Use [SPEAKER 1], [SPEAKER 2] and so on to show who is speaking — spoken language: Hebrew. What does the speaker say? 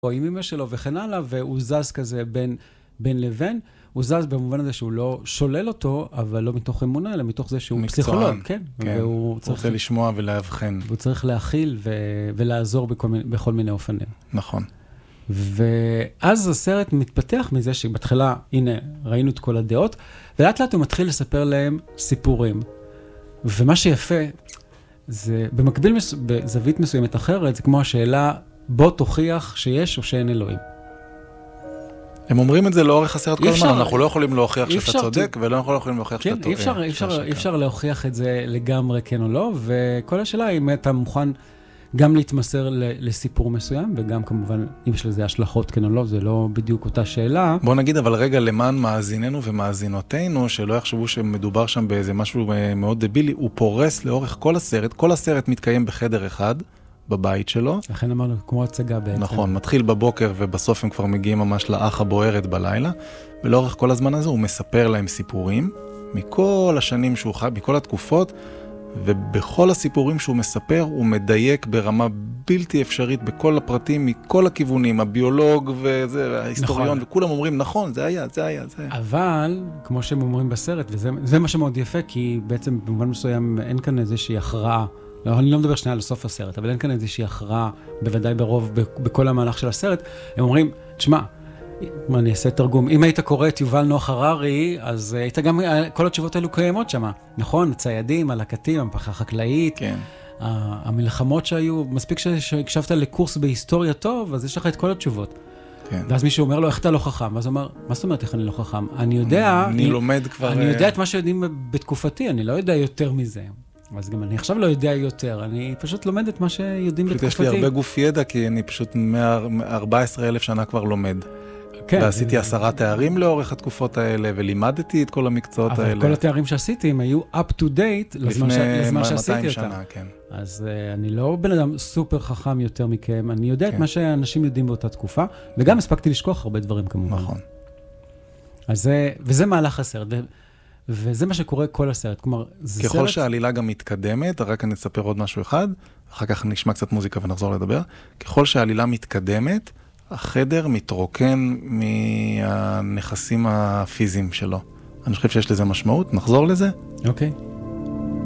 [SPEAKER 1] או עם אמא שלו וכן הלאה, והוא זז כזה בין לבין, הוא זז במובן הזה שהוא לא שולל אותו, אבל לא מתוך אמונה, אלא מתוך זה שהוא פסיכולוג, כן?
[SPEAKER 2] הוא רוצה לשמוע ולהבחן.
[SPEAKER 1] והוא צריך להכיל ולעזור בכל מיני אופנים.
[SPEAKER 2] נכון.
[SPEAKER 1] ואז הסרט מתפתח מזה שבתחילה, הנה, ראינו את כל הדעות, ולאט לאט הוא מתחיל לספר להם סיפורים. ומה שיפה, זה במקביל, בזווית מסוימת אחרת, זה כמו השאלה, בוא תוכיח שיש או שאין אלוהים.
[SPEAKER 2] הם אומרים את זה לאורך הסרט כל הזמן, אנחנו לא יכולים להוכיח שאתה צודק, ולא יכולים להוכיח שאתה טועה.
[SPEAKER 1] אי אפשר להוכיח את זה לגמרי כן או לא, וכל השאלה היא אם אתה מוכן גם להתמסר לסיפור מסוים, וגם כמובן, אם יש לזה השלכות כן או לא, זה לא בדיוק אותה שאלה.
[SPEAKER 2] בוא נגיד, אבל רגע, למען מאזיננו ומאזינותינו, שלא יחשבו שמדובר שם באיזה משהו מאוד דבילי, הוא פורס לאורך כל הסרט מתקיים בחדר אחד, בבית שלו.
[SPEAKER 1] לכן אמרנו, כמו הצגה בעצם.
[SPEAKER 2] נכון, מתחיל בבוקר ובסוף הם כבר מגיעים ממש לאח הבוערת בלילה, ולאורך כל הזמן הזה הוא מספר להם סיפורים, מכל השנים שהוא חי, מכל התקופות, ובכל הסיפורים שהוא מספר, הוא מדייק ברמה בלתי אפשרית בכל הפרטים, מכל הכיוונים, הביולוג וההיסטוריון, נכון. וכולם אומרים, נכון, זה היה.
[SPEAKER 1] אבל, כמו שהם אומרים בסרט, וזה מה שמאוד יפה, כי בעצם במובן מסוים אין כאן איזושהי הכרעה, אני לא מדבר שנייה לסוף הסרט, אבל אין כאן איזושהי הכרעה, בוודאי ברוב, בכל המהלך של הסרט, הם אומרים, תשמע, אני אעשה תרגום, אם היית קורא את יובל נוח הררי, אז היית גם, כל התשובות האלו קיימות שם, נכון? ציידים, הלקטים, המפחה החקלאית,
[SPEAKER 2] כן.
[SPEAKER 1] המלחמות שהיו, מספיק שהקשבת לקורס בהיסטוריה טוב, אז יש לך את כל התשובות.
[SPEAKER 2] כן.
[SPEAKER 1] ואז מישהו אומר לו, איך אתה לא חכם? ואז הוא אומר, מה זאת אומרת, איך אני לא חכם? אני יודע,
[SPEAKER 2] אני לומד כבר...
[SPEAKER 1] אני יודע את מה שיודעים בתקופתי, אני לא יודע יותר מזה. אז גם אני עכשיו לא יודע יותר, אני פשוט לומד את מה שיודעים בתקופתי.
[SPEAKER 2] יש לי הרבה גוף ידע, כי אני פשוט 14,000 שנה כבר לומד.
[SPEAKER 1] כן.
[SPEAKER 2] ועשיתי 10 תארים לאורך התקופות האלה, ולימדתי את כל המקצועות האלה.
[SPEAKER 1] אבל כל התארים שעשיתי, הם היו up to date לזמן שעשיתי אותם.
[SPEAKER 2] לפני 200 שנה, כן.
[SPEAKER 1] אז אני לא בן אדם סופר חכם יותר מכם, אני יודע את מה שאנשים יודעים באותה תקופה, וגם הספקתי לשכוח הרבה דברים כמובן.
[SPEAKER 2] נכון.
[SPEAKER 1] וזה מהלך הסרט, וזה מה שקורה כל הסרט. כלומר, זה
[SPEAKER 2] ככל שהעלילה גם מתקדמת, רק אני אספר עוד משהו אחד, אחר כך נשמע קצת מוזיקה ונחזור לדבר. ככל שהעלילה מתקדמת, החדר מתרוקן מהנכסים הפיזיים שלו. אני חושב שיש לזה משמעות, נחזור לזה?
[SPEAKER 1] אוקיי.